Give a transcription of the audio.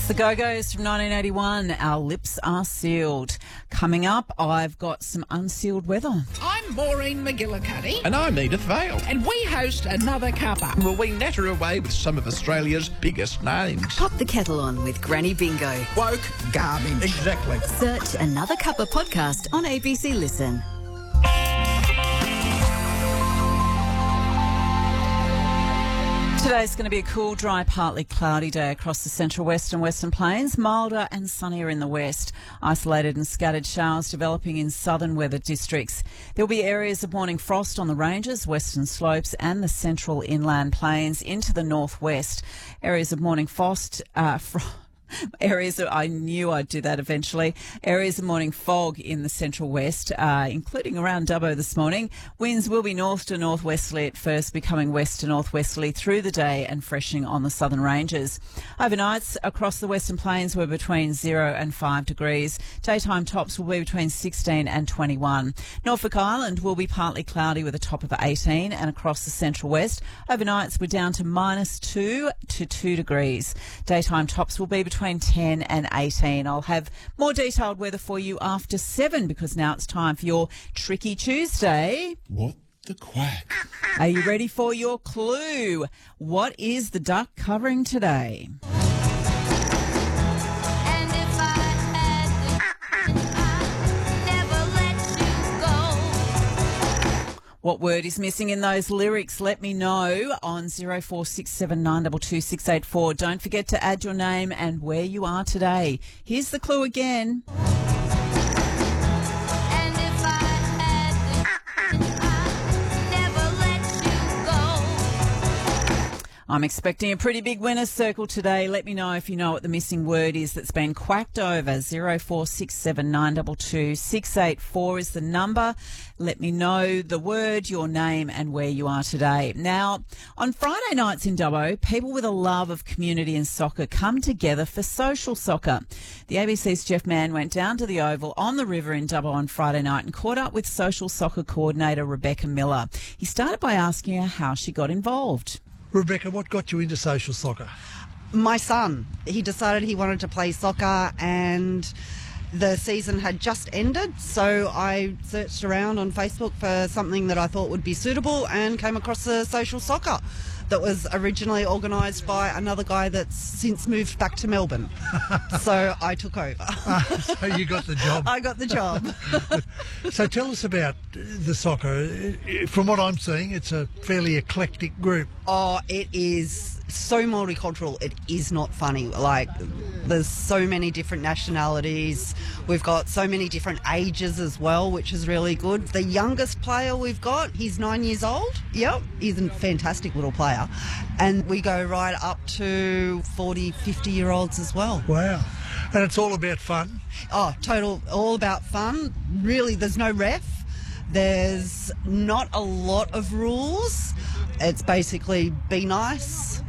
The Go-Go's from 1981, Our Lips Are Sealed. Coming up, I've got some unsealed weather. I'm Maureen McGillicuddy. And I'm Edith Vale. And we host Another Cuppa. Will we natter away with some of Australia's biggest names? Pop the kettle on with Granny Bingo. Woke garbage. Exactly. Search Another Cuppa podcast on ABC Listen. Today's going to be a cool, dry, partly cloudy day across the central west and western plains. Milder and sunnier in the west. Isolated and scattered showers developing in southern weather districts. There will be areas of morning frost on the ranges, western slopes and the central inland plains into the northwest. Areas of morning frost, I knew I'd do that eventually. Areas of morning fog in the central west, including around Dubbo this morning. Winds will be north to northwesterly at first, becoming west to northwesterly through the day and freshening on the southern ranges. Overnights across the western plains were between 0 and 5 degrees. Daytime tops will be between 16 and 21. Norfolk Island will be partly cloudy with a top of 18, and across the central west, overnights were down to -2 to 2 degrees. Daytime tops will be between 10 and 18. I'll have more detailed weather for you after 7 because now it's time for your Tricky Tuesday. What the quack? Are you ready for your clue? What is the duck covering today? What word is missing in those lyrics? Let me know on 0467 922 684. Don't forget to add your name and where you are today. Here's the clue again. I'm expecting a pretty big winner's circle today. Let me know if you know what the missing word is that's been quacked over. 0467 922 684 is the number. Let me know the word, your name and where you are today. Now, on Friday nights in Dubbo, people with a love of community and soccer come together for social soccer. The ABC's Jeff Mann went down to the Oval on the river in Dubbo on Friday night and caught up with social soccer coordinator Rebecca Miller. He started by asking her how she got involved. Rebecca, what got you into social soccer? My son, he decided he wanted to play soccer and the season had just ended, so I searched around on Facebook for something that I thought would be suitable and came across the social soccer that was originally organised by another guy that's since moved back to Melbourne. So I took over. So you got the job. I got the job. So tell us about the soccer. From what I'm seeing, it's a fairly eclectic group. Oh, it is so multicultural, it is not funny. Like, there's so many different nationalities. We've got so many different ages as well, which is really good. The youngest player we've got, he's 9 years old. Yep, he's a fantastic little player. And we go right up to 40, 50-year-olds as well. Wow. And it's all about fun? Oh, all about fun. Really, there's no ref. There's not a lot of rules. It's basically be nice,